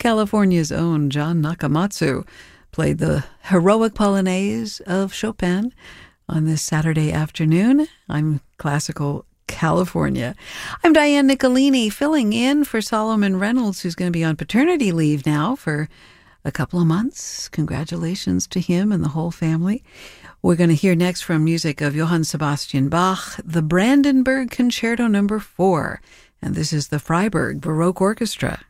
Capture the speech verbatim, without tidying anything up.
California's own John Nakamatsu played the heroic Polonaise of Chopin on this Saturday afternoon. I'm Classical California. I'm Diane Nicolini, filling in for Solomon Reynolds, who's going to be on paternity leave now for a couple of months. Congratulations to him and the whole family. We're going to hear next from music of Johann Sebastian Bach, the Brandenburg Concerto Number Four, and this is the Freiburg Baroque Orchestra.